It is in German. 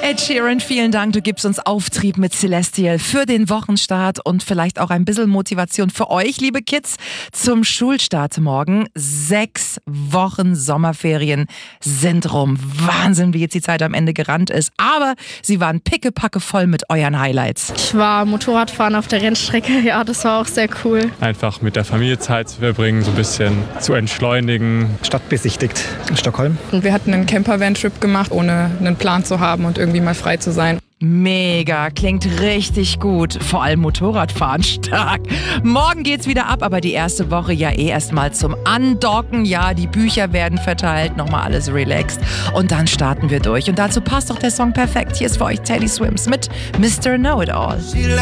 Ed Sheeran, vielen Dank. Du gibst uns Auftrieb mit Celestial für den Wochenstart und vielleicht auch ein bisschen Motivation für euch, liebe Kids, zum Schulstart morgen. 6 Wochen Sommerferien sind rum. Wahnsinn, wie jetzt die Zeit am Ende gerannt ist. Aber sie waren pickepacke voll mit euren Highlights. Ich war Motorradfahren auf der Rennstrecke. Ja, das war auch sehr cool. Einfach mit der Familie Zeit zu verbringen, so ein bisschen zu entschleunigen. Stadt besichtigt in Stockholm. Und wir hatten einen Camper-Van-Trip gemacht, ohne einen Plan zu haben und irgendwie mal frei zu sein. Mega, klingt richtig gut. Vor allem Motorradfahren stark. Morgen geht's wieder ab, aber die erste Woche ja erstmal zum Andocken. Ja, die Bücher werden verteilt, nochmal alles relaxed. Und dann starten wir durch. Und dazu passt doch der Song perfekt. Hier ist für euch Teddy Swims mit Mr. Know-It-All.